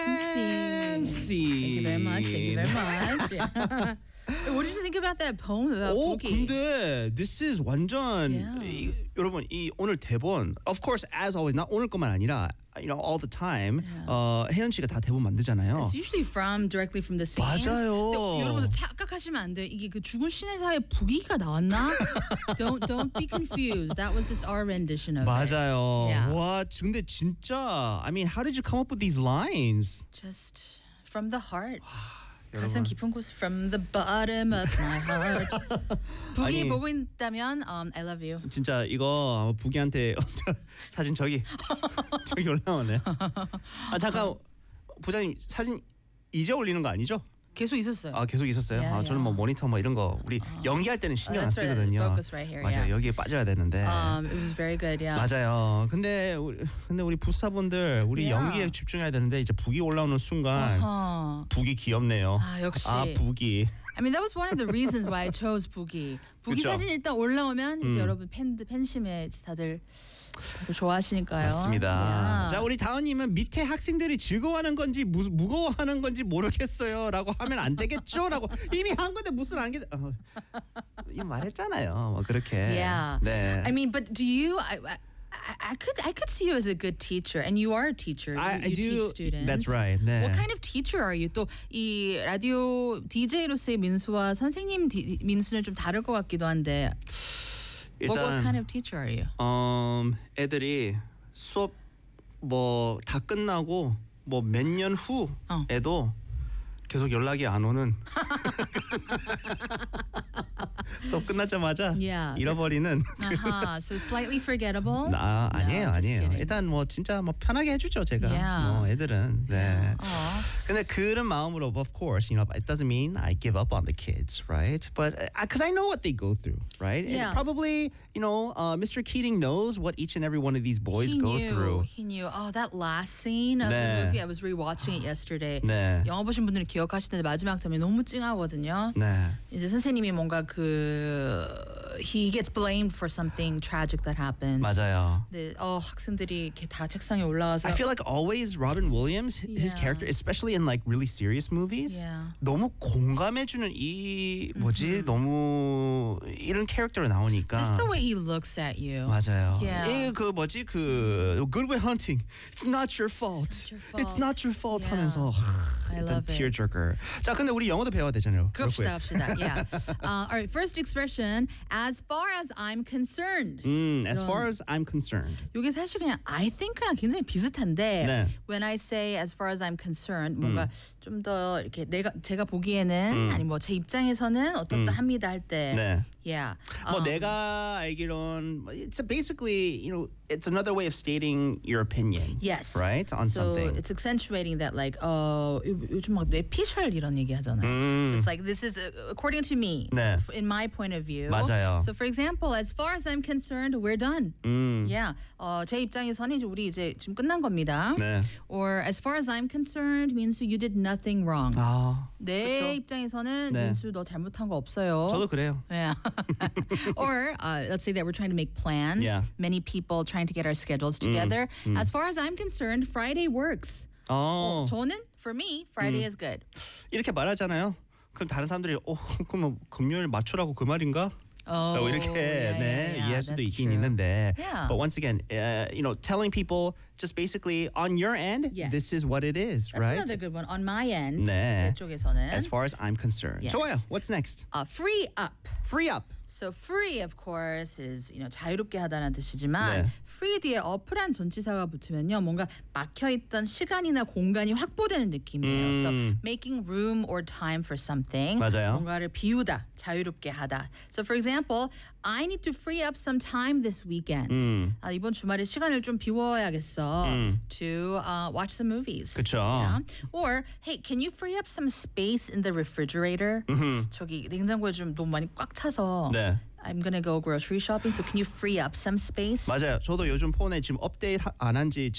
Thank you very much. Thank you very much. Yeah. What did you think about that poem about Pookie? 근데 this is 완전 여러분 이 오늘 대본 of course as always 나 오늘 것만 아니라 all the time 혜연 씨가 다 대본 만들잖아요. It's usually directly from the scenes. 맞아요. 근데 여러분들 착각하시면 안 돼요. 이게 그 죽은 신의 사회 부기가 나왔나? Don't be confused. That was just our rendition of it. 맞아요. Yeah. 와, 근데 진짜 I mean, how did you come up with these lines? Just from the heart. 가슴 깊은 곳 from the bottom of my heart. 부기 보고 있다면 I love you. 진짜 이거 부기한테 사진 저기 올라오네. 잠깐 부장님 사진 이제 올리는 거 아니죠? 계속 있었어요. 계속 있었어요. Yeah, 저는 뭐 모니터 뭐 이런 거 우리 연기할 때는 신경 안 that's right. 쓰거든요. Focus right here, 맞아요. yeah. 여기에 빠져야 되는데. It was very good. Yeah. 맞아요. 근데 우리 부스타분들 우리 Yeah. 연기에 집중해야 되는데 이제 북이 올라오는 순간 북이 귀엽네요. 역시. 북이. I mean, that was one of the reasons why I chose 부기. 부기 그쵸? 사진 일단 올라오면 이제 여러분 팬심에 다들 좋아하시니까요. 맞습니다. Yeah. 자, 우리 다은님은 밑에 학생들이 즐거워하는 건지 무거워하는 건지 모르겠어요라고 하면 안 되겠죠라고 이미 한 건데 무슨 안 게? 이거 말했잖아요. 뭐 그렇게. Yeah. 네. I mean, but do you? I could see you as a good teacher, and you are a teacher. I you do. teach students. That's right. 네. What kind of teacher are you? 또 이 라디오 DJ로서의 민수와 선생님 민수는 좀 다를 것 같기도 한데. What kind of teacher are you? 애들이 수업 뭐 다 끝나고 뭐 몇 년 후에도 계속 연락이 안 오는 수업 끝나자마자 Yeah. 잃어버리는 So slightly forgettable. 아니에요. No, just kidding. 일단 뭐 진짜 뭐 편하게 해주죠 제가. Yeah. 뭐 애들은 네. Aw. 근데 그런 마음으로 of course it doesn't mean I give up on the kids, right? But because I know what they go through, right? Yeah. And probably Mr. Keating knows what each and every one of these boys go through. He knew. Oh, that last scene of 네. the movie. I was rewatching it yesterday. 네. 영화 보신 분들은 기억하시는데 마지막 장면이 너무 찡하거든요. 네. 이제 선생님이 뭔가 he gets blamed for something tragic that happens. 맞아요. 네, 학생들이 이렇게 다 책상에 올라와서 I feel like always Robin Williams, his Yeah. character, especially in like really serious movies, Yeah. 너무 공감해주는 이 너무 이런 캐릭터로 나오니까. just the way he looks at you. 맞아요. Yeah. Good Will Hunting. It's not your fault. It's not your fault. Yeah. 하면서 I 일단 love it. tearjerker. 자, 근데 우리 영어도 배워야 되잖아요. 갑시다. Yeah. All right. First expression. As far as I'm concerned. As far as I'm concerned. 이게 사실 그냥 I think랑 굉장히 비슷한데 네. when I say as far as I'm concerned 뭔가 좀 더 이렇게 제가 보기에는 아니 뭐 제 입장에서는 어떻다 합니다 할 때 네. yeah. 뭐 내가 알기론 it's basically it's another way of stating your opinion. Yes. Right? On so something. it's accentuating that like 요즘 막 뇌피셜 이런 얘기 하잖아요. So it's like this is according to me 네. in my point of view. 맞아요. So for example, as far as I'm concerned, we're done. Yeah. 제 입장에서는 이제 우리 이제 지금 끝난 겁니다. 네. Or as far as I'm concerned, 민수 you did nothing wrong. 내 그쵸? 입장에서는 네. 민수 너 잘못한 거 없어요. 저도 그래요. Yeah. Or let's say that we're trying to make plans. Yeah. Many people trying to get our schedules together. As far as I'm concerned, Friday works. 저는 for me, Friday is good. 이렇게 말하잖아요. 그럼 다른 사람들이 그럼 금요일 맞추라고 그 말인가? 이렇게 이해할 수도 that's 있긴 true. 있는데 Yeah. but once again telling people just basically on your end Yes. this is what it is. That's right? another good one. On my end, 네. 내 쪽에서는 As far as I'm concerned. Yes. 좋아요. What's next? free up. Free up. So free, of course, is 자유롭게 하다는 뜻이지만 네. free 뒤에 up란 전치사가 붙으면요 뭔가 막혀있던 시간이나 공간이 확보되는 느낌이에요. So making room or time for something. 맞아요. 뭔가를 비우다, 자유롭게 하다. So for example, I need to free up some time this weekend. 이번 주말에 시간을 좀 비워야겠어 to watch some movies. 그쵸. Yeah. Or hey, can you free up some space in the refrigerator? 저기 냉장고에 좀 너무 많이 꽉 차서. 네. I'm gonna go grocery shopping. So can you free up some space? 맞아요. 저도 요즘 폰에 지금 업데이트 안 한 지